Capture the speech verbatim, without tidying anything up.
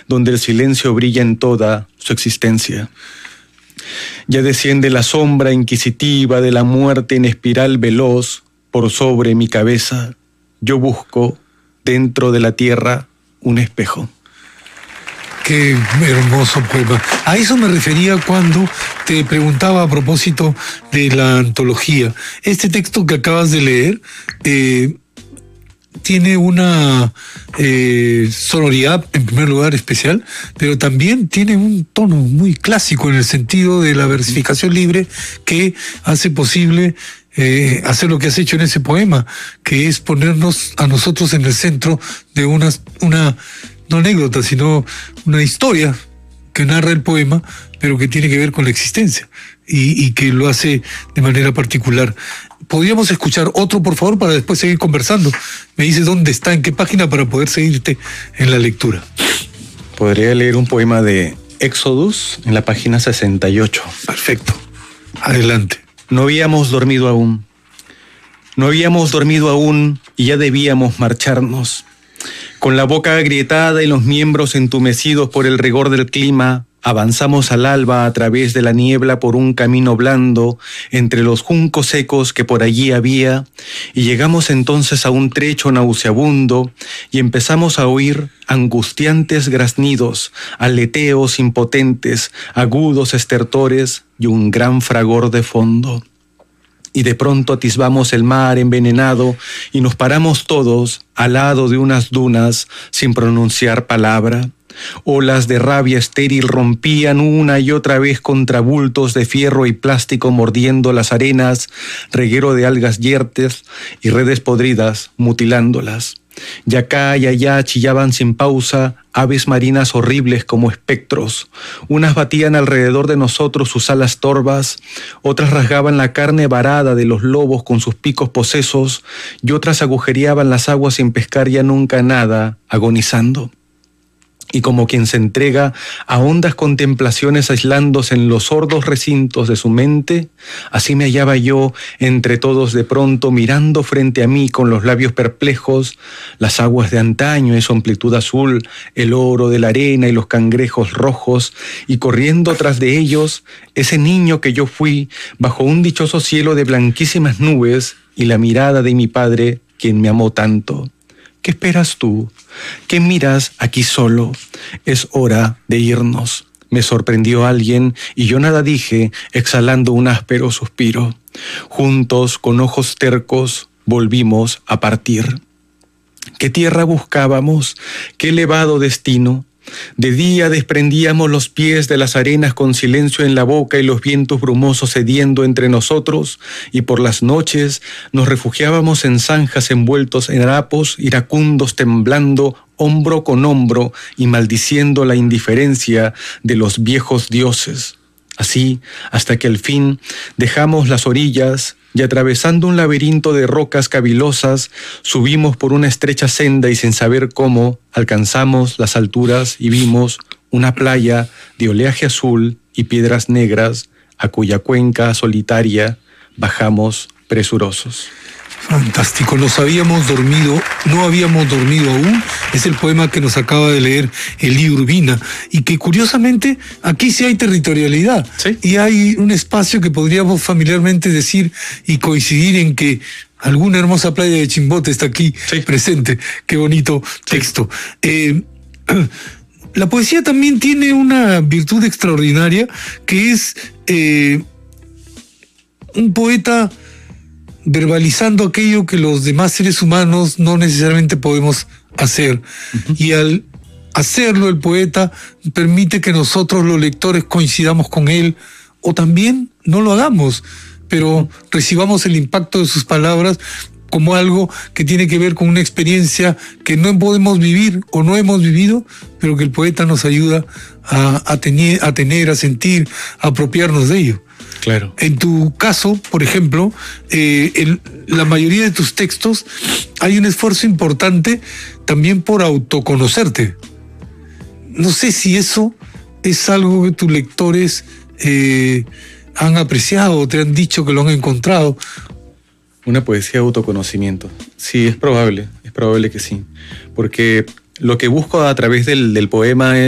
donde el silencio brilla en toda su existencia. Ya desciende la sombra inquisitiva de la muerte en espiral veloz por sobre mi cabeza. Yo busco dentro de la tierra un espejo. Qué hermoso poema. A eso me refería cuando te preguntaba a propósito de la antología. Este texto que acabas de leer eh, tiene una eh, sonoridad, en primer lugar, especial, pero también tiene un tono muy clásico en el sentido de la versificación libre que hace posible eh, hacer lo que has hecho en ese poema, que es ponernos a nosotros en el centro de una... una no anécdota, sino una historia que narra el poema, pero que tiene que ver con la existencia y, y que lo hace de manera particular. ¿Podríamos escuchar otro, por favor, para después seguir conversando? Me dices dónde está, en qué página, para poder seguirte en la lectura. Podría leer un poema de Éxodus en la página sesenta y ocho. Perfecto. Adelante. No habíamos dormido aún. No habíamos dormido aún y ya debíamos marcharnos. Con la boca agrietada y los miembros entumecidos por el rigor del clima, avanzamos al alba a través de la niebla por un camino blando entre los juncos secos que por allí había, y llegamos entonces a un trecho nauseabundo y empezamos a oír angustiantes graznidos, aleteos impotentes, agudos estertores y un gran fragor de fondo. Y de pronto atisbamos el mar envenenado y nos paramos todos al lado de unas dunas sin pronunciar palabra. Olas de rabia estéril rompían una y otra vez contra bultos de fierro y plástico mordiendo las arenas, reguero de algas yertes y redes podridas mutilándolas. Y acá y allá chillaban sin pausa aves marinas horribles como espectros. Unas batían alrededor de nosotros sus alas torvas, otras rasgaban la carne varada de los lobos con sus picos posesos, y otras agujereaban las aguas sin pescar ya nunca nada, agonizando. Y como quien se entrega a hondas contemplaciones aislándose en los sordos recintos de su mente, así me hallaba yo entre todos de pronto mirando frente a mí con los labios perplejos las aguas de antaño en su amplitud azul, el oro de la arena y los cangrejos rojos, y corriendo tras de ellos ese niño que yo fui bajo un dichoso cielo de blanquísimas nubes y la mirada de mi padre quien me amó tanto. ¿Qué esperas tú? ¿Qué miras aquí solo? Es hora de irnos. Me sorprendió alguien y yo nada dije, exhalando un áspero suspiro. Juntos, con ojos tercos, volvimos a partir. ¿Qué tierra buscábamos? ¿Qué elevado destino? De día desprendíamos los pies de las arenas con silencio en la boca y los vientos brumosos cediendo entre nosotros, y por las noches nos refugiábamos en zanjas envueltos en harapos iracundos temblando hombro con hombro y maldiciendo la indiferencia de los viejos dioses. Así, hasta que al fin dejamos las orillas y atravesando un laberinto de rocas cavilosas, subimos por una estrecha senda y sin saber cómo, alcanzamos las alturas y vimos una playa de oleaje azul y piedras negras, a cuya cuenca solitaria bajamos presurosos. Fantástico, nos habíamos dormido, no habíamos dormido aún, es el poema que nos acaba de leer Elí Urbina, y que curiosamente aquí sí hay territorialidad, ¿sí? Y hay un espacio que podríamos familiarmente decir y coincidir en que alguna hermosa playa de Chimbote está aquí, sí, presente. Qué bonito texto. Sí. Eh, la poesía también tiene una virtud extraordinaria, que es eh, un poeta verbalizando aquello que los demás seres humanos no necesariamente podemos hacer. Uh-huh. Y al hacerlo, el poeta permite que nosotros, los lectores, coincidamos con él, o también no lo hagamos, pero recibamos el impacto de sus palabras como algo que tiene que ver con una experiencia que no podemos vivir o no hemos vivido, pero que el poeta nos ayuda a, a, tener, a tener, a sentir, a apropiarnos de ello. Claro. En tu caso, por ejemplo, eh, en la mayoría de tus textos hay un esfuerzo importante también por autoconocerte. No sé si eso es algo que tus lectores eh, han apreciado o te han dicho que lo han encontrado. Una poesía de autoconocimiento. Sí, es probable, es probable que sí. Porque lo que busco a través del, del poema es